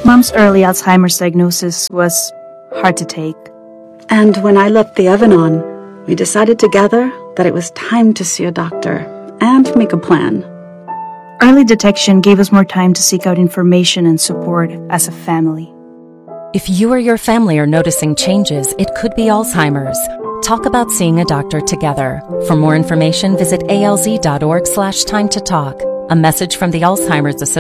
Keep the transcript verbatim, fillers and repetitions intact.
Mom's early Alzheimer's diagnosis was hard to take. And when I left the oven on, we decided together that it was time to see a doctor and make a plan. Early detection gave us more time to seek out information and support as a family. If you or your family are noticing changes, it could be Alzheimer's. Talk about seeing a doctor together. For more information, visit A L Z dot org slash time to talk. A message from the Alzheimer's Association.